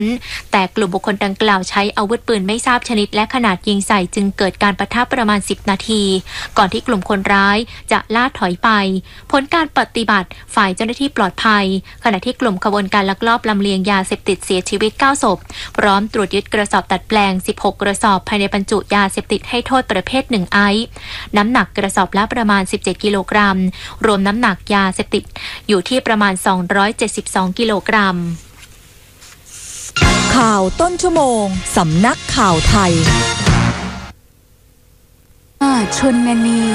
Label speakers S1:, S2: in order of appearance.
S1: แต่กลุ่มบุคคลดังกล่าวใช้อาวุธปืนไม่ทราบชนิดและขนาดยิงใส่จึงเกิดการปะทะประมาณ10นาทีก่อนที่กลุ่มคนร้ายจะล่าถอยไปผลการปฏิบัติฝ่ายเจ้าหน้าที่ปลอดภัยขณะที่กลุ่มขบวนการลักลอบลำเลียงยาเสพติดเสียชีวิต9ศพพร้อมตรวจยึดกระสอบดัดแปลง16กระสอบภายในบรรจุยาเสพติดให้โทษประเภท1ไอซ์น้ำหนักกระสอบละประมาณ17กิโลกรัมรวมน้ำหนักยาเสพติดอยู่ที่ประมาณ272กิโลกรัม
S2: ข่าวต้นชั่วโมงสำนักข่าวไทยชนนี